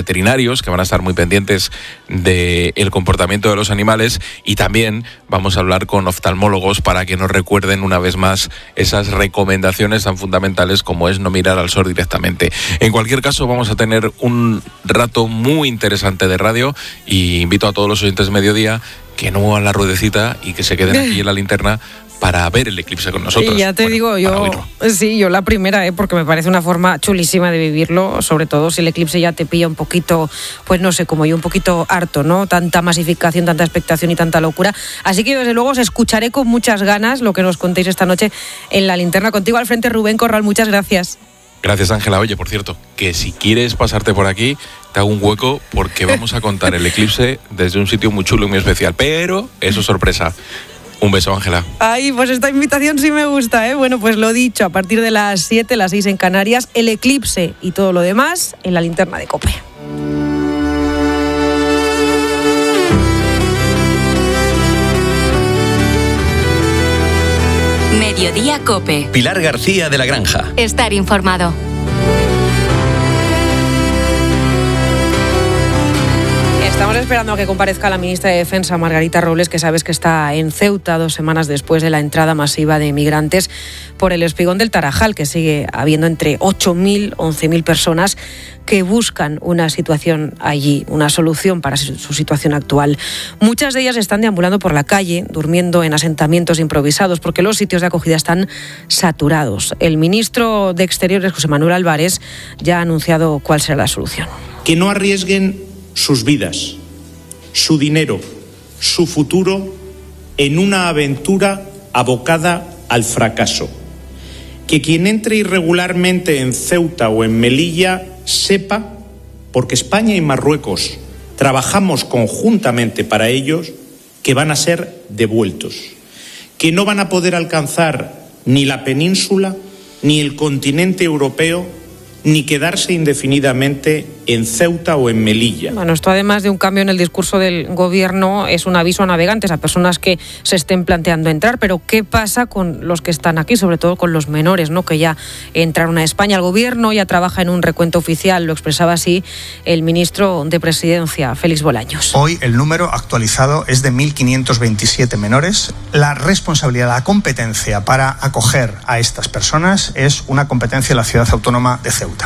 veterinarios, que van a estar muy pendientes del comportamiento de los animales, y también vamos a hablar con oftalmólogos para que nos recuerden una vez más esas recomendaciones tan fundamentales como es no mirar al sol directamente. En cualquier caso, vamos a tener un rato muy interesante de radio y invito a todos los oyentes de Mediodía que no muevan la ruedecita y que se queden aquí en la linterna para ver el eclipse con nosotros. Y ya te digo, yo la primera, porque me parece una forma chulísima de vivirlo, sobre todo si el eclipse ya te pilla un poquito, pues no sé, como yo, un poquito harto, ¿no? Tanta masificación, tanta expectación y tanta locura. Así que yo, desde luego, os escucharé con muchas ganas lo que nos contéis esta noche en la linterna. Contigo al frente, Rubén Corral, muchas gracias. Gracias, Ángela. Oye, por cierto, que si quieres pasarte por aquí, te hago un hueco porque vamos a contar el eclipse desde un sitio muy chulo y muy especial, pero eso es sorpresa. Un beso, Ángela. Ay, pues esta invitación sí me gusta, ¿eh? Bueno, pues lo dicho, a partir de las 7, las 6 en Canarias, el eclipse y todo lo demás en la linterna de COPE. Mediodía COPE. Pilar García de la Granja. Estar informado. Estamos esperando a que comparezca la ministra de Defensa, Margarita Robles, que sabes que está en Ceuta 2 semanas después de la entrada masiva de migrantes por el espigón del Tarajal, que sigue habiendo entre 8.000, 11.000 personas que buscan una situación allí, una solución para su situación actual. Muchas de ellas están deambulando por la calle, durmiendo en asentamientos improvisados, porque los sitios de acogida están saturados. El ministro de Exteriores, José Manuel Álvarez, ya ha anunciado cuál será la solución. Que no arriesguen sus vidas, su dinero, su futuro en una aventura abocada al fracaso. Que quien entre irregularmente en Ceuta o en Melilla sepa, porque España y Marruecos trabajamos conjuntamente para ellos, que van a ser devueltos, que no van a poder alcanzar ni la península, ni el continente europeo, ni quedarse indefinidamente en Ceuta o en Melilla. Bueno, esto además de un cambio en el discurso del gobierno es un aviso a navegantes, a personas que se estén planteando entrar. Pero ¿qué pasa con los que están aquí, sobre todo con los menores, ¿no?, que ya entraron a España? El gobierno ya trabaja en un recuento oficial, lo expresaba así el ministro de Presidencia, Félix Bolaños. Hoy el número actualizado es de 1.527 menores. La responsabilidad, la competencia para acoger a estas personas es una competencia de la Ciudad Autónoma de Ceuta.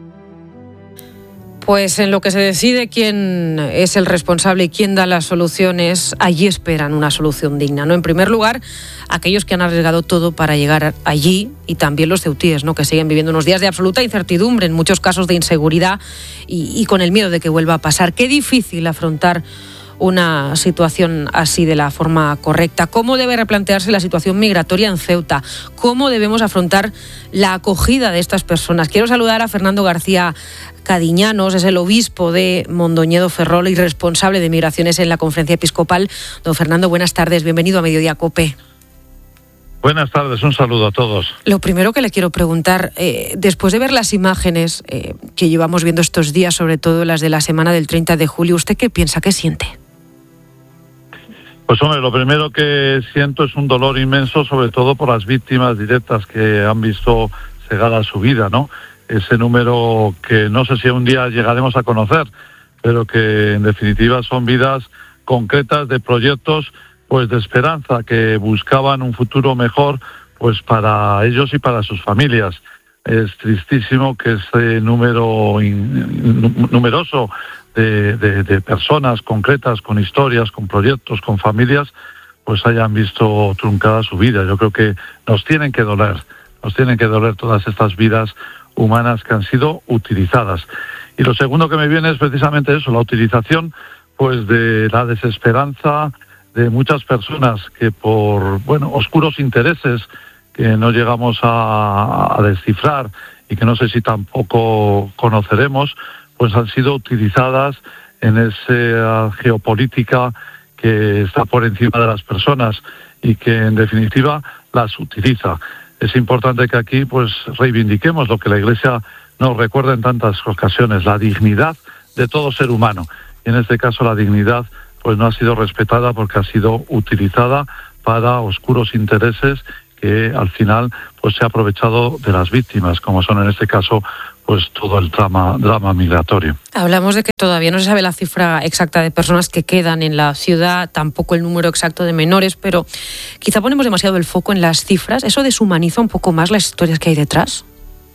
Pues en lo que se decide quién es el responsable y quién da las soluciones, allí esperan una solución digna, ¿no? En primer lugar, aquellos que han arriesgado todo para llegar allí, y también los ceutíes, ¿no?, que siguen viviendo unos días de absoluta incertidumbre, en muchos casos de inseguridad y con el miedo de que vuelva a pasar. Qué difícil afrontar una situación así de la forma correcta. ¿Cómo debe replantearse la situación migratoria en Ceuta? ¿Cómo debemos afrontar la acogida de estas personas? Quiero saludar a Fernando García Cadiñanos, es el obispo de Mondoñedo Ferrol y responsable de migraciones en la Conferencia Episcopal. Don Fernando, buenas tardes, bienvenido a Mediodía COPE. Buenas tardes, un saludo a todos. Lo primero que le quiero preguntar, después de ver las imágenes que llevamos viendo estos días, sobre todo las de la semana del 30 de julio, ¿usted qué piensa, qué siente? Pues hombre, lo primero que siento es un dolor inmenso, sobre todo por las víctimas directas que han visto cegada su vida, ¿no? Ese número que no sé si un día llegaremos a conocer, pero que en definitiva son vidas concretas de proyectos pues de esperanza, que buscaban un futuro mejor pues para ellos y para sus familias. Es tristísimo que ese número numeroso de personas concretas, con historias, con proyectos, con familias, pues hayan visto truncada su vida. Yo creo que nos tienen que doler todas estas vidas humanas que han sido utilizadas. Y lo segundo que me viene es precisamente eso, la utilización pues de la desesperanza de muchas personas que por oscuros intereses que no llegamos a descifrar y que no sé si tampoco conoceremos, pues han sido utilizadas en esa geopolítica que está por encima de las personas y que en definitiva las utiliza. Es importante que aquí pues reivindiquemos lo que la Iglesia nos recuerda en tantas ocasiones, la dignidad de todo ser humano. Y en este caso la dignidad pues no ha sido respetada porque ha sido utilizada para oscuros intereses que al final pues se ha aprovechado de las víctimas, como son en este caso pues todo el drama migratorio. Hablamos de que todavía no se sabe la cifra exacta de personas que quedan en la ciudad, tampoco el número exacto de menores, pero quizá ponemos demasiado el foco en las cifras. ¿Eso deshumaniza un poco más las historias que hay detrás?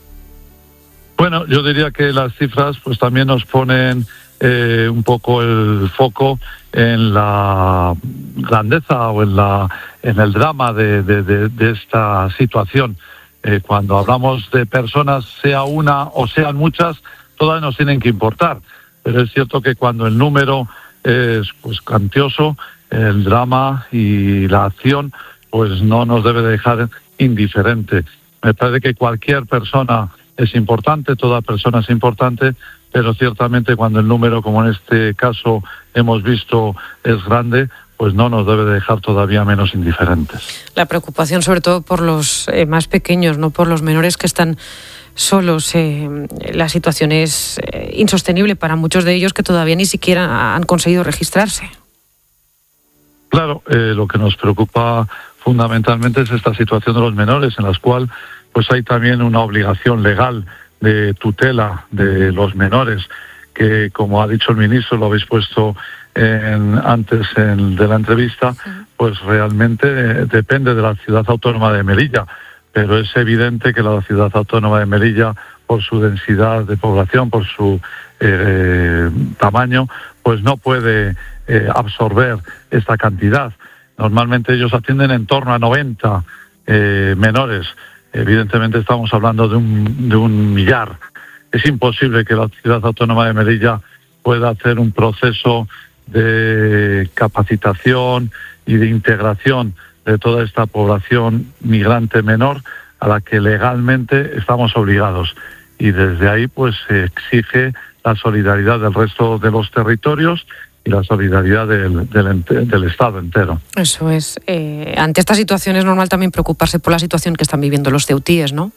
Bueno, yo diría que las cifras pues también nos ponen un poco el foco en la grandeza o en el drama de esta situación. Cuando hablamos de personas, sea una o sean muchas, todas nos tienen que importar. Pero es cierto que cuando el número es pues cuantioso, el drama y la acción pues no nos debe dejar indiferente. Me parece que cualquier persona es importante, toda persona es importante, pero ciertamente cuando el número, como en este caso hemos visto, es grande, pues no nos debe dejar todavía menos indiferentes. La preocupación sobre todo por los más pequeños, no por los menores que están solos. La situación es insostenible para muchos de ellos que todavía ni siquiera han conseguido registrarse. Claro, lo que nos preocupa fundamentalmente es esta situación de los menores, en la cual pues hay también una obligación legal de tutela de los menores, que como ha dicho el ministro, lo habéis puesto antes de la entrevista, pues realmente depende de la ciudad autónoma de Melilla, pero es evidente que la ciudad autónoma de Melilla, por su densidad de población, por su tamaño, pues no puede absorber esta cantidad. Normalmente ellos atienden en torno a 90 menores. Evidentemente estamos hablando de un millar. Es imposible que la ciudad autónoma de Melilla pueda hacer un proceso de capacitación y de integración de toda esta población migrante menor a la que legalmente estamos obligados. Y desde ahí pues se exige la solidaridad del resto de los territorios y la solidaridad del Estado entero. Eso es. Ante esta situación es normal también preocuparse por la situación que están viviendo los ceutíes, ¿no?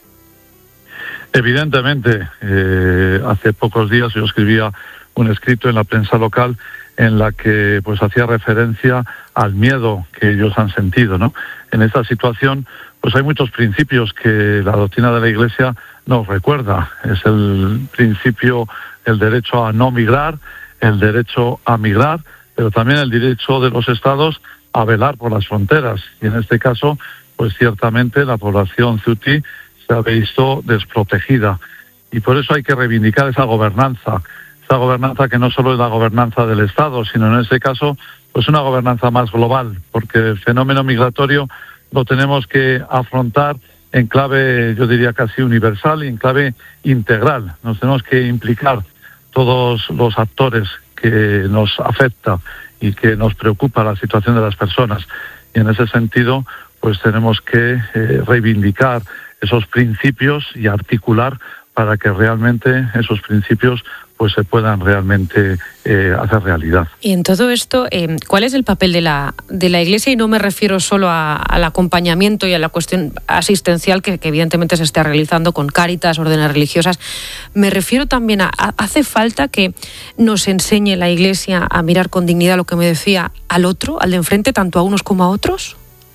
Evidentemente. Hace pocos días yo escribía un escrito en la prensa local en la que pues hacía referencia al miedo que ellos han sentido, ¿no? En esta situación pues hay muchos principios que la doctrina de la Iglesia nos recuerda. Es el principio, el derecho a no migrar, el derecho a migrar, pero también el derecho de los estados a velar por las fronteras. Y en este caso, pues ciertamente la población ceutí se ha visto desprotegida. Y por eso hay que reivindicar esa gobernanza que no solo es la gobernanza del Estado, sino en este caso, pues una gobernanza más global, porque el fenómeno migratorio lo tenemos que afrontar en clave, yo diría casi universal y en clave integral. Nos tenemos que implicar todos los actores que nos afecta y que nos preocupa la situación de las personas. Y en ese sentido, pues tenemos que reivindicar esos principios y articular para que realmente esos principios pues se puedan realmente hacer realidad. Y en todo esto, ¿cuál es el papel de la Iglesia? Y no me refiero solo al acompañamiento y a la cuestión asistencial que evidentemente se está realizando con Cáritas, órdenes religiosas. Me refiero también ¿hace falta que nos enseñe la Iglesia a mirar con dignidad, lo que me decía, al otro, al de enfrente, tanto a unos como a otros?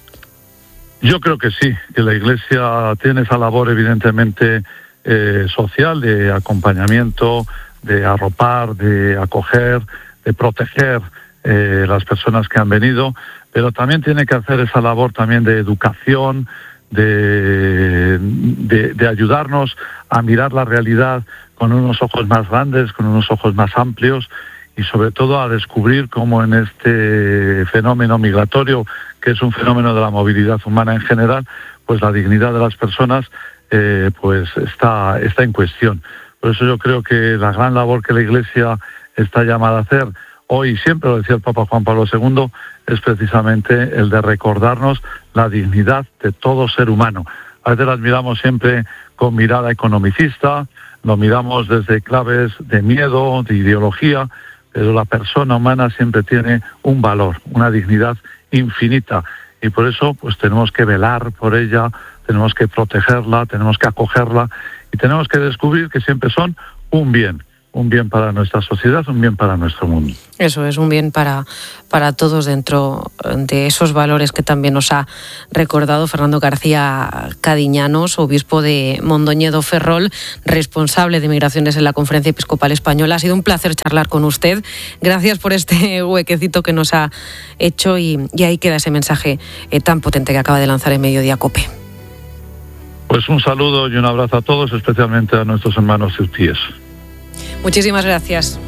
Yo creo que sí, que la Iglesia tiene esa labor evidentemente social, de acompañamiento, de arropar, de acoger, de proteger las personas que han venido, pero también tiene que hacer esa labor también de educación, de ayudarnos a mirar la realidad con unos ojos más grandes, con unos ojos más amplios y sobre todo a descubrir cómo en este fenómeno migratorio, que es un fenómeno de la movilidad humana en general, pues la dignidad de las personas pues está en cuestión. Por eso yo creo que la gran labor que la Iglesia está llamada a hacer hoy, siempre lo decía el Papa Juan Pablo II, es precisamente el de recordarnos la dignidad de todo ser humano. A veces las miramos siempre con mirada economicista, lo miramos desde claves de miedo, de ideología, pero la persona humana siempre tiene un valor, una dignidad infinita. Y por eso pues tenemos que velar por ella, tenemos que protegerla, tenemos que acogerla y tenemos que descubrir que siempre son un bien un bien para nuestra sociedad, un bien para nuestro mundo. Eso es un bien para todos dentro de esos valores que también nos ha recordado Fernando García Cadiñanos, obispo de Mondoñedo Ferrol, responsable de migraciones en la Conferencia Episcopal Española. Ha sido un placer charlar con usted. Gracias por este huequecito que nos ha hecho y ahí queda ese mensaje tan potente que acaba de lanzar en Mediodía COPE. Pues un saludo y un abrazo a todos, especialmente a nuestros hermanos ceutíes. Muchísimas gracias.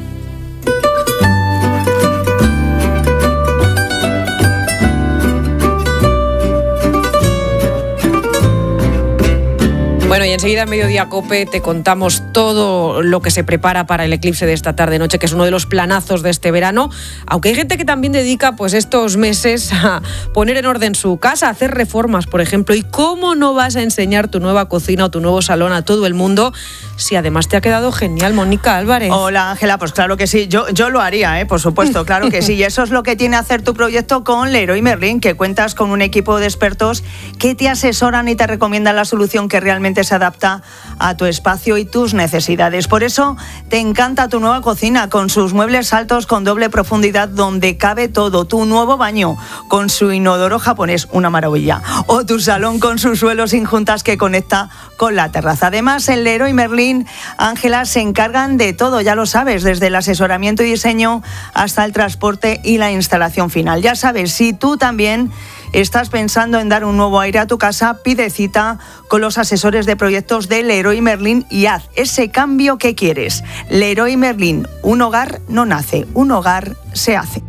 Bueno, y enseguida en Mediodía COPE te contamos todo lo que se prepara para el eclipse de esta tarde-noche, que es uno de los planazos de este verano, aunque hay gente que también dedica pues estos meses a poner en orden su casa, a hacer reformas, por ejemplo. ¿Y cómo no vas a enseñar tu nueva cocina o tu nuevo salón a todo el mundo si además te ha quedado genial, Mónica Álvarez? Hola, Ángela, pues claro que sí, yo lo haría, por supuesto, claro que sí. Y eso es lo que tiene hacer tu proyecto con Leroy Merlin, que cuentas con un equipo de expertos que te asesoran y te recomiendan la solución que realmente se adapta a tu espacio y tus necesidades. Por eso te encanta tu nueva cocina con sus muebles altos con doble profundidad donde cabe todo, tu nuevo baño con su inodoro japonés, una maravilla, o tu salón con sus suelos sin juntas que conecta con la terraza. Además, en Leroy Merlin, Ángela, se encargan de todo, ya lo sabes, desde el asesoramiento y diseño hasta el transporte y la instalación final. Ya sabes, si tú también estás pensando en dar un nuevo aire a tu casa, pide cita con los asesores de proyectos de Leroy Merlin y haz ese cambio que quieres. Leroy Merlin, un hogar no nace, un hogar se hace.